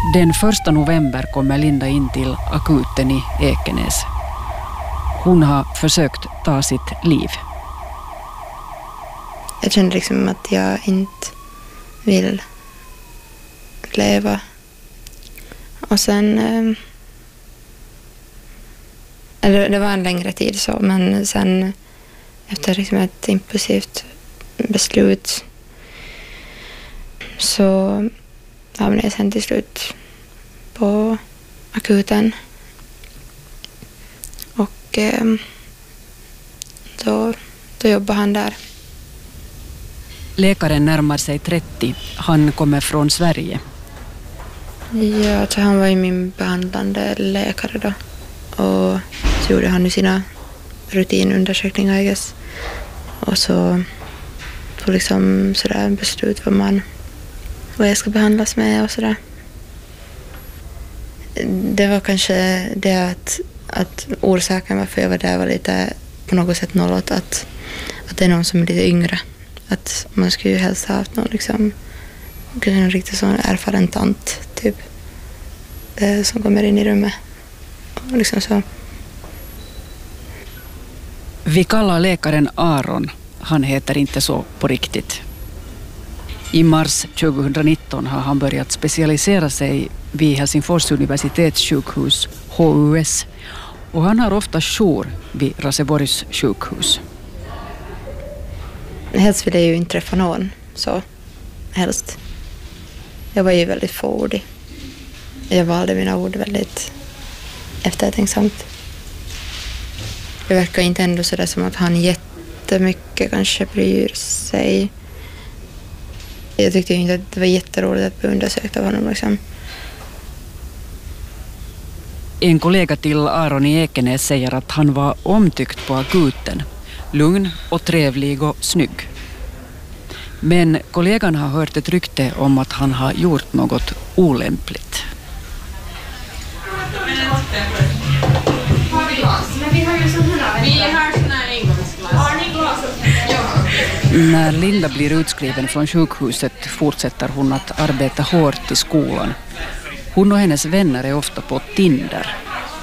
Den 1 november kommer Linda in till akuten i Ekenäs. Hon har försökt ta sitt liv. Jag kände liksom att jag inte vill leva. Och sen... Eller det var en längre tid så, men sen efter liksom ett impulsivt beslut så hamnade jag sen till slut på akuten. Och då jobbade han där. Läkaren närmar sig 30. Han kommer från Sverige. Ja, så han var ju min behandlande läkare då. Och så gjorde han ju sina rutinundersökningar, I guess. Och så tog liksom sådär beslut vad jag ska behandlas med och sådär. Det var kanske det att orsaken varför jag var där var lite på något sätt nollat att det är någon som är lite yngre. Att man skulle ju helst ha haft någon liksom en riktigt sån erfaren tant typ som kommer in i rummet. Och liksom så. Vi kallar läkaren Aron. Han heter inte så på riktigt. I mars 2019 har han börjat specialisera sig vid Helsingfors universitetssjukhus, HUS. Och han har ofta jour vid Raseborgs sjukhus. Helst vill jag ju inte träffa någon, så helst. Jag var ju väldigt fåordig. Jag valde mina ord väldigt eftertänksamt. Det verkar inte ändå sådär som att han jättemycket kanske bryr sig. Jag tyckte inte att det var jätteroligt att bli undersökt av honom liksom. En kollega till Aron i Ekenäs säger att han var omtyckt på akuten. Lugn och trevlig och snygg. Men kollegan har hört ett rykte om att han har gjort något olämpligt. När Linda blir utskriven från sjukhuset fortsätter hon att arbeta hårt i skolan. Hon och hennes vänner är ofta på Tinder.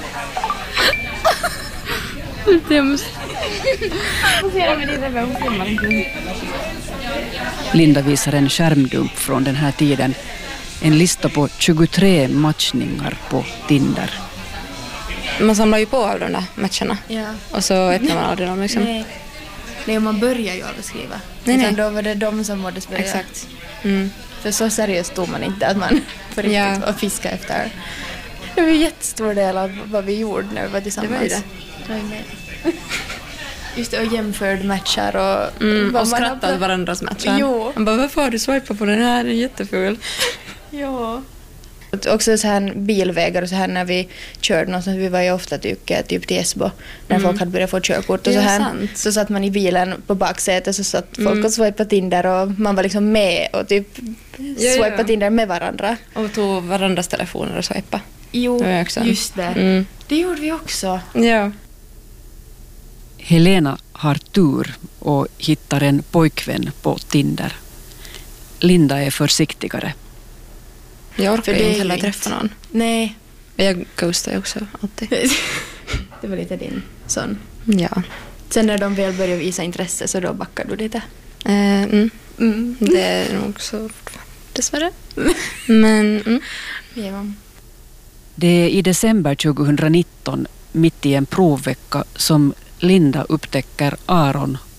Linda visar en skärmdump från den här tiden. En lista på 23 matchningar på Tinder. Man samlar ju på alla de där matcherna. Ja. Och så öppnar man aldrig dem liksom. Nej, man börjar ju aldrig skriva. Nej. Då var det de som mådde börja. Exakt. För så seriöst tog man inte att man på riktigt var fiska efter. Det var en jättestor del av vad vi gjorde när vi var tillsammans. Det var ju det. Just det, och jämförde matcher och skrattade varandras matcher. Jo. Man bara, varför har du swipat på den här? Den är jätteful. Ja. Också så här bilvägar och så här när vi körde någonstans, vi var ju ofta typ till Esbo när folk hade börjat få körkort och så här. Så satt man i bilen på baksätet så satt folk och swipade Tinder och man var liksom med och typ swipade Tinder med varandra. Och tog varandras telefoner och swipade. Jo, just det. Det gjorde vi också. Ja. Helena har tur och hittar en pojkvän på Tinder. Linda är försiktigare. Jag orkar inte heller träffa någon. Nej. Jag ghostar ju också alltid. Det var lite din sån. Ja. Sen när de väl börjar visa intresse så då backar du lite. Det är nog så dessvärre. Men ja. Det är i december 2019, mitt i en provvecka, som Linda upptäcker Aron